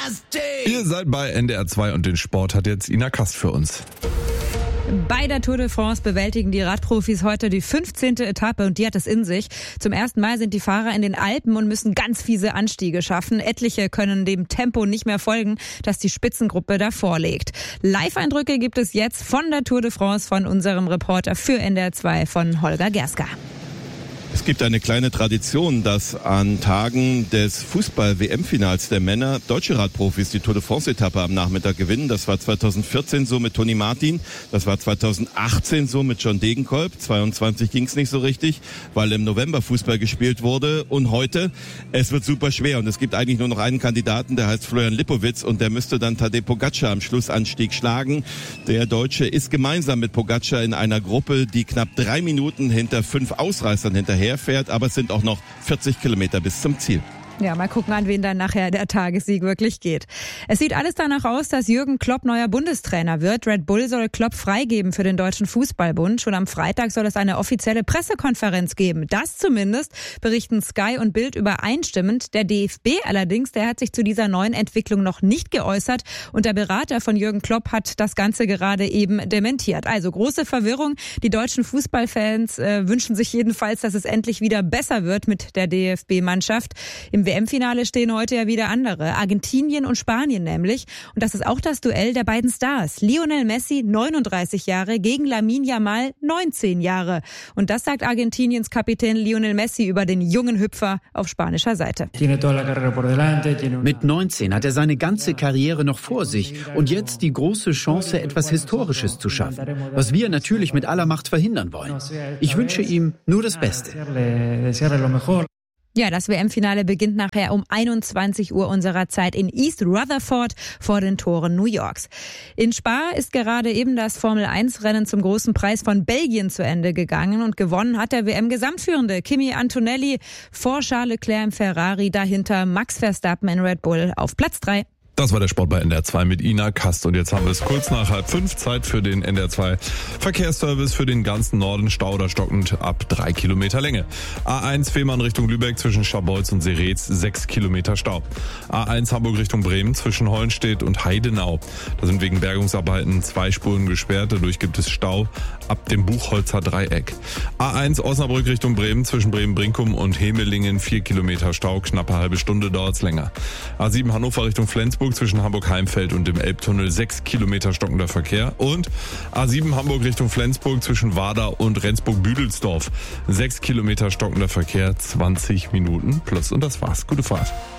Ihr seid bei NDR 2 und den Sport hat jetzt Ina Kast für uns. Bei der Tour de France bewältigen die Radprofis heute die 15. Etappe und die hat es in sich. Zum ersten Mal sind die Fahrer in den Alpen und müssen ganz fiese Anstiege schaffen. Etliche können dem Tempo nicht mehr folgen, das die Spitzengruppe da vorlegt. Live-Eindrücke gibt es jetzt von der Tour de France von unserem Reporter für NDR 2 von Holger Gerska. Es gibt eine kleine Tradition, dass an Tagen des Fußball-WM-Finals der Männer deutsche Radprofis die Tour de France-Etappe am Nachmittag gewinnen. Das war 2014 so mit Toni Martin, das war 2018 so mit John Degenkolb. 22 ging es nicht so richtig, weil im November Fußball gespielt wurde. Und heute, es wird super schwer. Und es gibt eigentlich nur noch einen Kandidaten, der heißt Florian Lipowitz und der müsste dann Tadej Pogačar am Schlussanstieg schlagen. Der Deutsche ist gemeinsam mit Pogačar in einer Gruppe, die knapp 3 Minuten hinter 5 Ausreißern hinterherfährt, aber es sind auch noch 40 Kilometer bis zum Ziel. Ja, mal gucken, an wen dann nachher der Tagessieg wirklich geht. Es sieht alles danach aus, dass Jürgen Klopp neuer Bundestrainer wird. Red Bull soll Klopp freigeben für den Deutschen Fußballbund. Schon am Freitag soll es eine offizielle Pressekonferenz geben. Das zumindest berichten Sky und Bild übereinstimmend. Der DFB allerdings, der hat sich zu dieser neuen Entwicklung noch nicht geäußert. Und der Berater von Jürgen Klopp hat das Ganze gerade eben dementiert. Also große Verwirrung. Die deutschen Fußballfans wünschen sich jedenfalls, dass es endlich wieder besser wird mit der DFB-Mannschaft. Im WM-Finale stehen heute ja wieder andere, Argentinien und Spanien nämlich. Und das ist auch das Duell der beiden Stars. Lionel Messi, 39 Jahre, gegen Lamine Yamal, 19 Jahre. Und das sagt Argentiniens Kapitän Lionel Messi über den jungen Hüpfer auf spanischer Seite. Mit 19 hat er seine ganze Karriere noch vor sich und jetzt die große Chance, etwas Historisches zu schaffen, was wir natürlich mit aller Macht verhindern wollen. Ich wünsche ihm nur das Beste. Ja, das WM-Finale beginnt nachher um 21 Uhr unserer Zeit in East Rutherford vor den Toren New Yorks. In Spa ist gerade eben das Formel-1-Rennen zum großen Preis von Belgien zu Ende gegangen und gewonnen hat der WM-Gesamtführende Kimi Antonelli vor Charles Leclerc im Ferrari, dahinter Max Verstappen in Red Bull auf Platz 3. Das war der Sport bei NDR 2 mit Ina Kast und jetzt haben wir es kurz nach 4:30 Zeit für den NDR 2 Verkehrsservice für den ganzen Norden, Stau oder stockend ab 3 Kilometer Länge. A1 Fehmarn Richtung Lübeck zwischen Scharbeutz und Seretz 6 Kilometer Stau. A1 Hamburg Richtung Bremen zwischen Hollenstedt und Heidenau. Da sind wegen Bergungsarbeiten 2 Spuren gesperrt, dadurch gibt es Stau ab dem Buchholzer Dreieck. A1 Osnabrück Richtung Bremen zwischen Bremen-Brinkum und Hemelingen 4 Kilometer Stau, knappe halbe Stunde dauert's länger. A7 Hannover Richtung Flensburg zwischen Hamburg-Heimfeld und dem Elbtunnel 6 Kilometer stockender Verkehr und A7 Hamburg Richtung Flensburg zwischen Wader und Rendsburg-Büdelsdorf 6 Kilometer stockender Verkehr, 20 Minuten plus und das war's. Gute Fahrt.